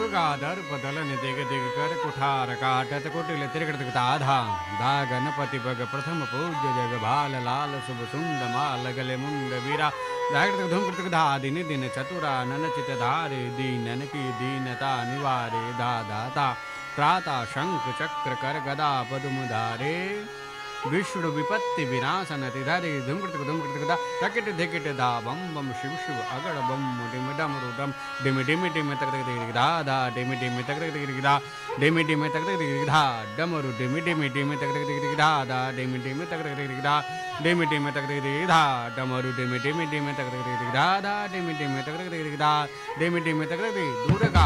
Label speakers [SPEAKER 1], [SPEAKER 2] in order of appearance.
[SPEAKER 1] दुर्गाधर पदलन दिग दिग कर कुठार काटत कुटिल त्रिकृत धाधा धा गणपति बग प्रथम पूज्य जग भाल लाल शुभ सुंद माल गले मुंड वीरा धाकृत धूम कृतक धा दिन दिन चतुरा नन चित धारे दीनन की दीनता निवारे धा दाता त्राता शंख चक्र कर गदा पदुम धारे विष्णु विपत्ति विनाशन तिधारी धूमकृत दा टकिट धिकिट दा बम बम शिव शिव अगड़ बम डिम डम रुडम डिम तक तक दिग दा दा डिम तक तक दिग दा डिम तक तक दिग दा डमरु डिम तक तक दिग दा दा डिम तक तक दिग दा डिम तक तक दिग दा डमरु डिम तक तक दिग दा दा डिम तक तक दिग दा डिम तक तक दिग दुर्गा